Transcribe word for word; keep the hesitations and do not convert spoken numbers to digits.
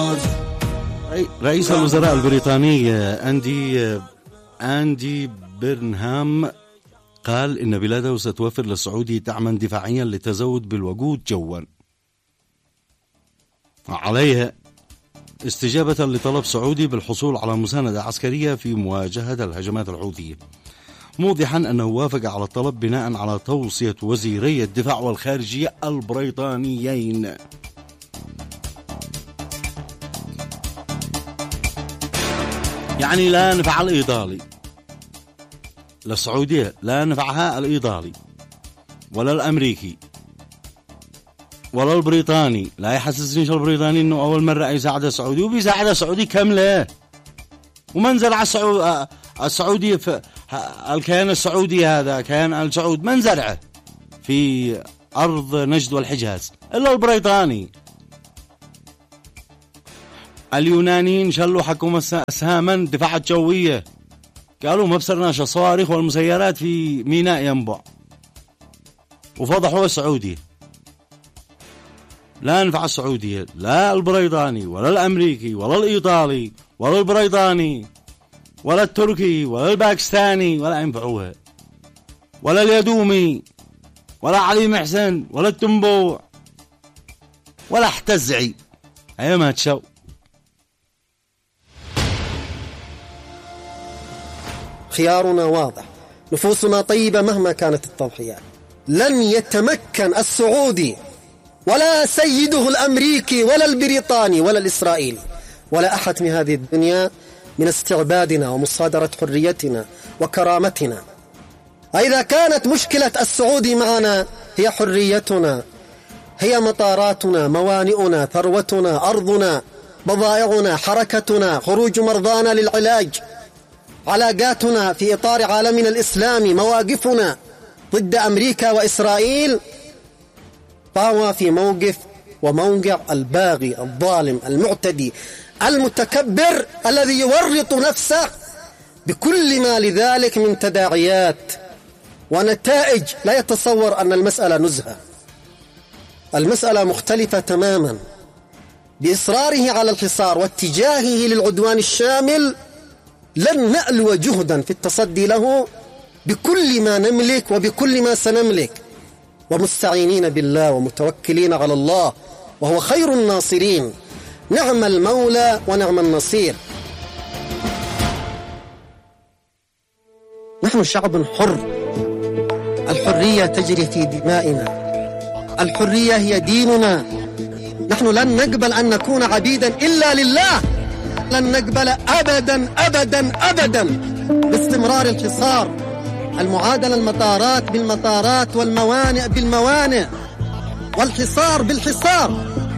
رئيس الوزراء البريطاني أندي أندي بيرنهام قال إن بلاده ستوفر للسعودي دعما دفاعيا للتزود بالوقود جوا عليها استجابة لطلب سعودي بالحصول على مساندة عسكرية في مواجهة الهجمات الحوثية، موضحا أنه وافق على الطلب بناء على توصية وزيري الدفاع والخارجية البريطانيين. يعني لا نفع الإيطالي للسعودية، لا نفعها الإيطالي ولا الأمريكي ولا البريطاني. لا يحسسنيش البريطاني إنه أول مرة يساعد السعودي، وبيساعد السعودي كاملة ومنزل على السعودية. السعودية في الكيان السعودي هذا كيان السعود من زرعه في أرض نجد والحجاز إلا البريطاني. اليونانيين شلوا حكم أسهاما دفاع الجوية، قالوا ما بصرناش الصواريخ والمسيرات في ميناء ينبع، وفضحوا السعودية. لا ينفع السعودية لا البريطاني ولا الأمريكي ولا الإيطالي ولا البريطاني ولا التركي ولا الباكستاني، ولا ينفعوها، ولا اليدومي ولا علي محسن ولا التنبوع ولا احتزعي أيما تشو. خيارنا واضح، نفوسنا طيبة مهما كانت التضحيات. لن يتمكن السعودي ولا سيده الأمريكي ولا البريطاني ولا الإسرائيلي ولا أحد من هذه الدنيا من استعبادنا ومصادرة حريتنا وكرامتنا. إذا كانت مشكلة السعودي معنا هي حريتنا، هي مطاراتنا، موانئنا، ثروتنا، أرضنا، بضائعنا، حركتنا، خروج مرضانا للعلاج، علاقاتنا في إطار عالمنا الإسلامي، مواقفنا ضد أمريكا وإسرائيل، فهو في موقف وموقع الباغي الظالم المعتدي المتكبر الذي يورط نفسه بكل ما لذلك من تداعيات ونتائج. لا يتصور أن المسألة نزهة، المسألة مختلفة تماما. بإصراره على الحصار واتجاهه للعدوان الشامل لن نألو جهدا في التصدي له بكل ما نملك وبكل ما سنملك، ومستعينين بالله ومتوكلين على الله وهو خير الناصرين. نعم المولى ونعم النصير. نحن شعب حر، الحرية تجري في دمائنا، الحرية هي ديننا. نحن لن نقبل أن نكون عبيدا إلا لله، لن نقبل أبدا أبدا أبدا باستمرار الحصار، المعادلة المطارات بالمطارات والموانئ بالموانئ والحصار بالحصار.